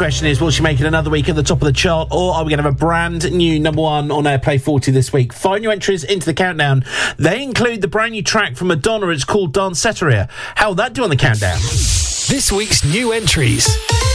question is, will she make it another week at the top of the chart, or are we going to have a brand new number one on Airplay 40 this week? 5 new entries into the countdown. They include the brand new track from Madonna. It's called Danceteria. How will that do on the countdown? This week's new entries.